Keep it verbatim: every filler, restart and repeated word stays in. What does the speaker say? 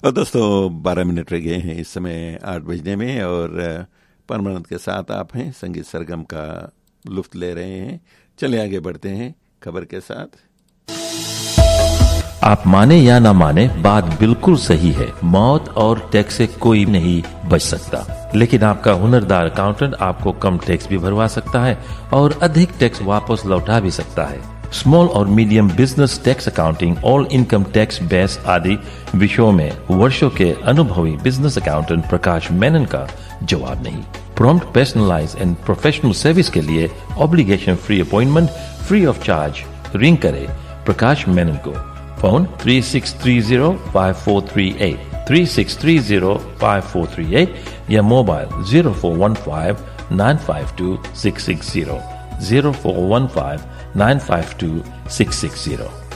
और दोस्तों बारह मिनट रह गए हैं इस समय आठ बजने में और परमानंद के साथ आप हैं संगीत सरगम का लुफ्त ले रहे हैं। चले आगे बढ़ते हैं खबर के साथ। आप माने या ना माने, बात बिल्कुल सही है। मौत और टैक्स से कोई नहीं बच सकता, लेकिन आपका हुनरदार अकाउंटेंट आपको कम टैक्स भी भरवा सकता है और अधिक टैक्स वापस लौटा भी सकता है। स्मॉल और medium business tax accounting, all income tax base आदि विषयों में वर्षों के अनुभवी बिजनेस अकाउंटेंट प्रकाश मेनन का जवाब नहीं। Prompt, personalise and professional service के लिए obligation free appointment free of charge ring करें प्रकाश मेनन को। Phone three six three zero five four three eight three six three zero five four three eight या mobile zero four one five nine five to six six zero zero four one five nine five to six six zero.